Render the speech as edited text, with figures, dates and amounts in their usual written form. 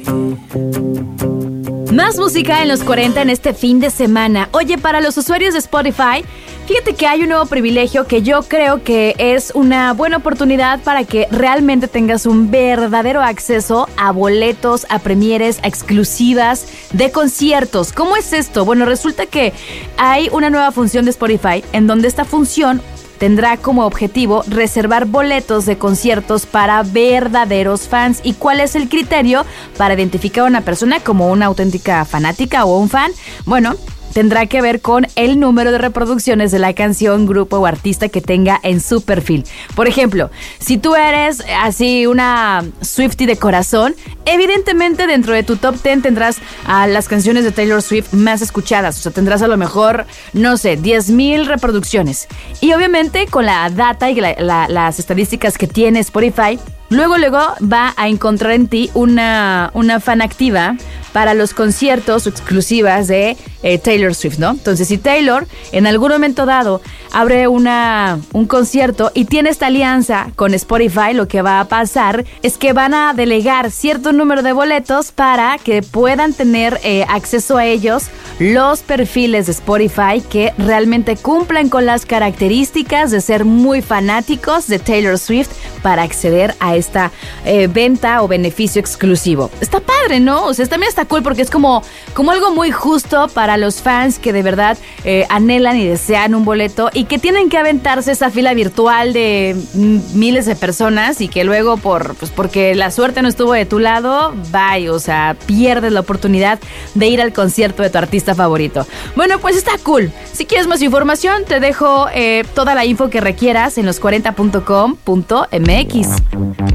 Más música en los 40 en este fin de semana. Oye, para los usuarios de Spotify, fíjate que hay un nuevo privilegio que yo creo que es una buena oportunidad para que realmente tengas un verdadero acceso a boletos, a premieres, a exclusivas de conciertos. ¿Cómo es esto? Bueno, resulta que hay una nueva función de Spotify en donde esta función tendrá como objetivo reservar boletos de conciertos para verdaderos fans. ¿Y cuál es el criterio para identificar a una persona como una auténtica fanática o un fan? Bueno, tendrá que ver con el número de reproducciones de la canción, grupo o artista que tenga en su perfil. Por ejemplo, si tú eres así una Swiftie de corazón, evidentemente dentro de tu top 10 tendrás a las canciones de Taylor Swift más escuchadas. O sea, tendrás a lo mejor, no sé, 10,000 reproducciones. Y obviamente con la data y las estadísticas que tiene Spotify, luego va a encontrar en ti una fan activa para los conciertos exclusivas de Taylor Swift, ¿no? Entonces, si Taylor en algún momento dado abre un concierto y tiene esta alianza con Spotify, lo que va a pasar es que van a delegar cierto número de boletos para que puedan tener acceso a ellos los perfiles de Spotify que realmente cumplan con las características de ser muy fanáticos de Taylor Swift para acceder a esta venta o beneficio exclusivo. Está padre, ¿no? O sea, también está cool porque es como algo muy justo para los fans que de verdad anhelan y desean un boleto y que tienen que aventarse esa fila virtual de miles de personas y que luego porque la suerte no estuvo de tu lado, bye, o sea, pierdes la oportunidad de ir al concierto de tu artista favorito. Bueno, pues está cool. Si quieres más información, te dejo toda la info que requieras en los40.com.mx.